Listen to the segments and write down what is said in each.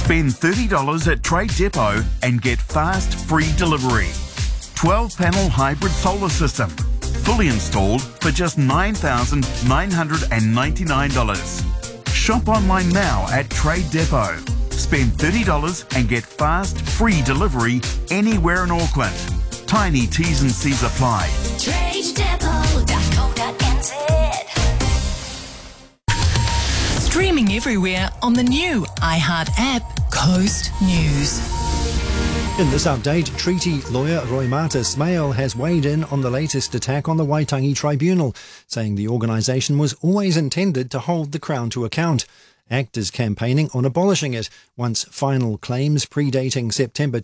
Spend $30 at Trade Depot and get fast, free delivery. 12-panel hybrid solar system. Fully installed for just $9,999. Shop online now at Trade Depot. Spend $30 and get fast, free delivery anywhere in Auckland. Tiny T's and C's apply. TradeDepot.co.nz. Streaming everywhere on the new iHeart app, Coast News. In this update, treaty lawyer Roimata Smale has weighed in on the latest attack on the Waitangi Tribunal, saying the organisation was always intended to hold the Crown to account. ACT is campaigning on abolishing it once final claims predating September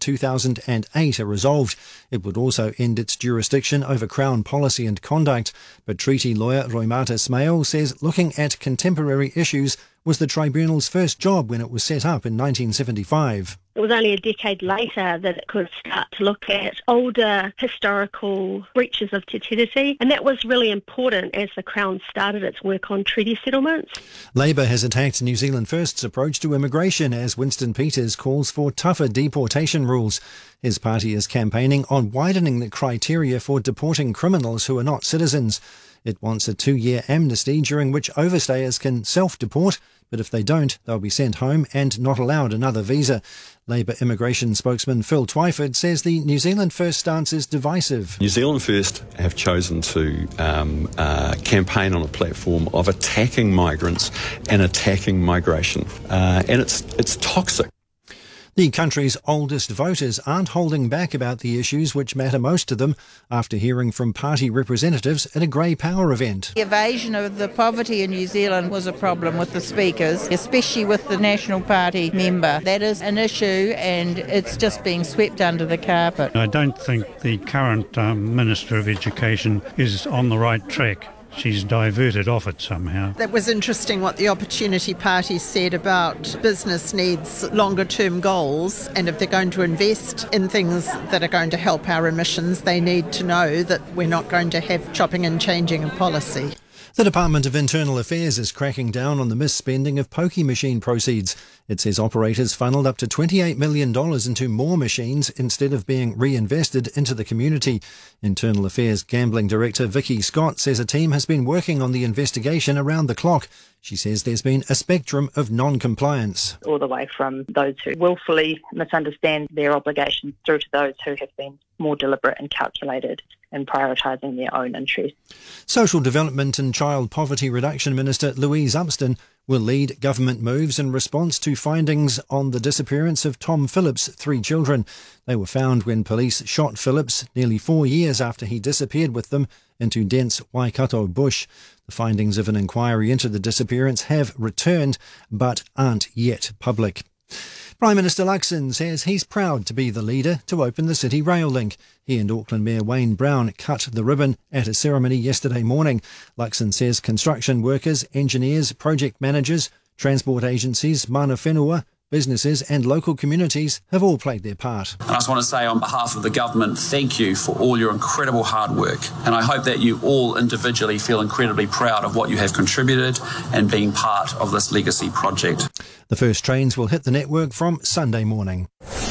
2008 are resolved. It would also end its jurisdiction over Crown policy and conduct. But treaty lawyer Roimata Smale says looking at contemporary issues was the tribunal's first job when it was set up in 1975. It was only a decade later that it could start to look at older historical breaches of Te Tiriti, and that was really important as the Crown started its work on treaty settlements. Labour has attacked New Zealand First's approach to immigration as Winston Peters calls for tougher deportation rules. His party is campaigning on widening the criteria for deporting criminals who are not citizens. It wants a 2-year amnesty during which overstayers can self-deport, but if they don't, they'll be sent home and not allowed another visa. Labour immigration spokesman Phil Twyford says the New Zealand First stance is divisive. New Zealand First have chosen to campaign on a platform of attacking migrants and attacking migration, and it's toxic. The country's oldest voters aren't holding back about the issues which matter most to them after hearing from party representatives at a Grey Power event. The evasion of the poverty in New Zealand was a problem with the speakers, especially with the National Party member. That is an issue and it's just being swept under the carpet. I don't think the current Minister of Education is on the right track. She's diverted off it somehow. That was interesting what the Opportunity Party said about business needs longer term goals, and if they're going to invest in things that are going to help our emissions, they need to know that we're not going to have chopping and changing of policy. The Department of Internal Affairs is cracking down on the misspending of pokie machine proceeds. It says operators funnelled up to $28 million into more machines instead of being reinvested into the community. Internal Affairs Gambling Director Vicky Scott says a team has been working on the investigation around the clock. She says there's been a spectrum of non-compliance. All the way from those who willfully misunderstand their obligations through to those who have been more deliberate and calculated in prioritising their own interests. Social Development and Child Poverty Reduction Minister Louise Upston will lead government moves in response to findings on the disappearance of Tom Phillips' 3 children. They were found when police shot Phillips nearly 4 years after he disappeared with them into dense Waikato bush. The findings of an inquiry into the disappearance have returned but aren't yet public. Prime Minister Luxon says he's proud to be the leader to open the City Rail Link. He and Auckland Mayor Wayne Brown cut the ribbon at a ceremony yesterday morning. Luxon says construction workers, engineers, project managers, transport agencies, mana whenua, businesses and local communities have all played their part. And I just want to say on behalf of the government, thank you for all your incredible hard work. And I hope that you all individually feel incredibly proud of what you have contributed and being part of this legacy project. The first trains will hit the network from Sunday morning.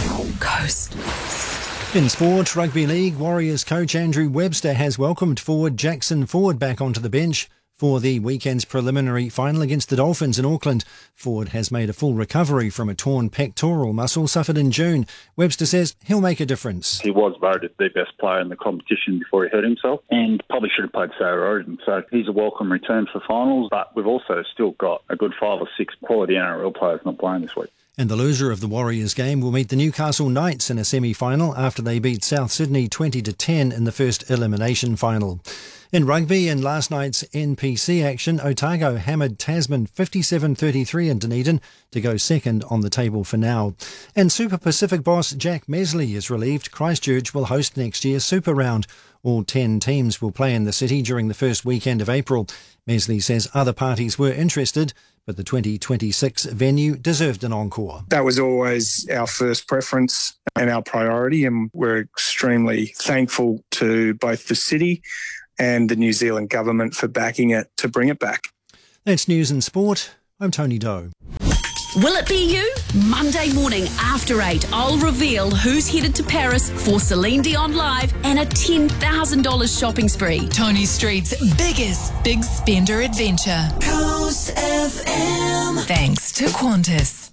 Coast. In sport, Rugby League, Warriors coach Andrew Webster has welcomed forward Jackson Ford back onto the bench for the weekend's preliminary final against the Dolphins in Auckland. Ford has made a full recovery from a torn pectoral muscle suffered in June. Webster says he'll make a difference. He was voted the best player in the competition before he hurt himself and probably should have played Sarah Origin. So he's a welcome return for finals, but we've also still got a good 5 or 6 quality NRL players not playing this week. And the loser of the Warriors game will meet the Newcastle Knights in a semi-final after they beat South Sydney 20-10 in the first elimination final. In rugby, in last night's NPC action, Otago hammered Tasman 57-33 in Dunedin to go second on the table for now. And Super Pacific boss Jack Mesley is relieved Christchurch will host next year's Super Round. All 10 teams will play in the city during the first weekend of April. Mesley says other parties were interested, but the 2026 venue deserved an encore. That was always our first preference and our priority, and we're extremely thankful to both the city and the New Zealand government for backing it to bring it back. That's news and sport. I'm Tony Doe. Will it be you? Monday morning after 8, I'll reveal who's headed to Paris for Celine Dion Live and a $10,000 shopping spree. Tony Street's biggest big spender adventure. Coast FM. Thanks to Qantas.